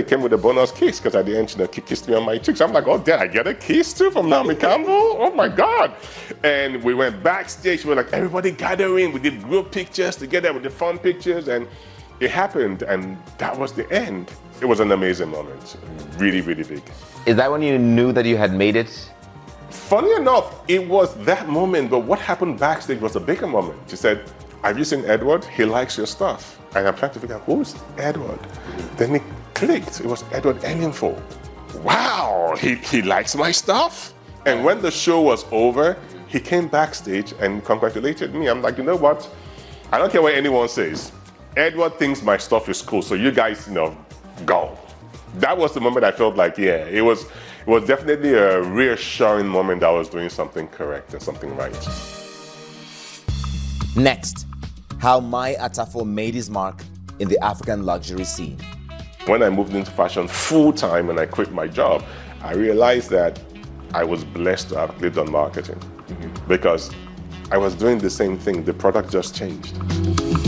came with a bonus kiss because at the end, she kissed me on my cheeks. I'm like, oh, did I get a kiss too from Naomi Campbell? Oh my God. And we went backstage. We were like, everybody gathering. We did group pictures together with the fun pictures. And it happened. And that was the end. It was an amazing moment. Really, really big. Is that when you knew that you had made it? Funny enough, it was that moment, but what happened backstage was a bigger moment. She said, have you seen Edward? He likes your stuff. And I'm trying to figure out, who's Edward? Then it clicked. It was Edward Enninful. Wow, he likes my stuff? And when the show was over, he came backstage and congratulated me. I'm like, you know what? I don't care what anyone says. Edward thinks my stuff is cool, so you guys, go. That was the moment I felt like, yeah, it was definitely a reassuring moment that I was doing something correct and something right. Next, how Mai Atafo made his mark in the African luxury scene. When I moved into fashion full-time and I quit my job, I realized that I was blessed to have lived on marketing because I was doing the same thing. The product just changed.